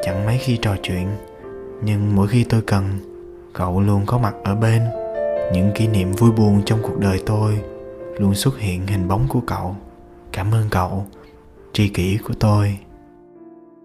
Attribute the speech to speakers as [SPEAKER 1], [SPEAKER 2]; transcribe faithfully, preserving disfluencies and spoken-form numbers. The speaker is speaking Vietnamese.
[SPEAKER 1] chẳng mấy khi trò chuyện, nhưng mỗi khi tôi cần, cậu luôn có mặt ở bên. Những kỷ niệm vui buồn trong cuộc đời tôi luôn xuất hiện hình bóng của cậu. Cảm ơn cậu, tri kỷ của tôi.